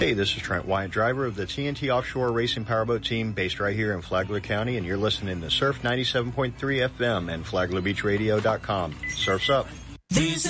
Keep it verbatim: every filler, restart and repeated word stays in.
Hey, this is Trent Wyatt, driver of the T N T Offshore Racing Powerboat Team based right here in Flagler County, and you're listening to Surf ninety-seven point three F M and Flagler Beach Radio dot com. Surf's up. These